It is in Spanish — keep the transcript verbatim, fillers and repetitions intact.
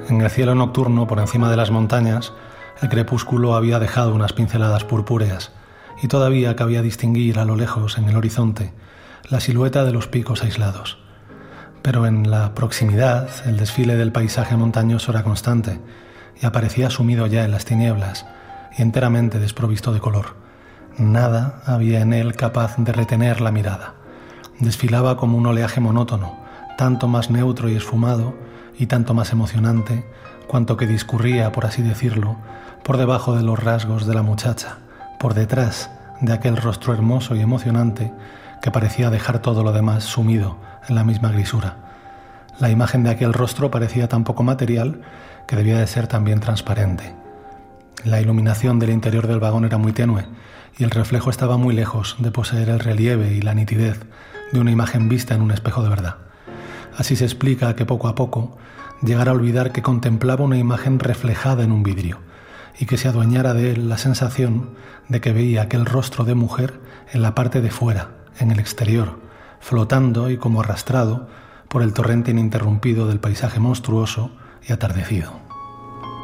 En el cielo nocturno, por encima de las montañas, el crepúsculo había dejado unas pinceladas purpúreas y todavía cabía distinguir a lo lejos, en el horizonte, la silueta de los picos aislados. Pero en la proximidad, el desfile del paisaje montañoso era constante y aparecía sumido ya en las tinieblas y enteramente desprovisto de color. Nada había en él capaz de retener la mirada. Desfilaba como un oleaje monótono, tanto más neutro y esfumado y tanto más emocionante, cuanto que discurría, por así decirlo, por debajo de los rasgos de la muchacha, por detrás de aquel rostro hermoso y emocionante que parecía dejar todo lo demás sumido en la misma grisura. La imagen de aquel rostro parecía tan poco material que debía de ser también transparente. La iluminación del interior del vagón era muy tenue y el reflejo estaba muy lejos de poseer el relieve y la nitidez de una imagen vista en un espejo de verdad. Así se explica que poco a poco llegara a olvidar que contemplaba una imagen reflejada en un vidrio y que se adueñara de él la sensación de que veía aquel rostro de mujer en la parte de fuera, en el exterior, flotando y como arrastrado por el torrente ininterrumpido del paisaje monstruoso y atardecido.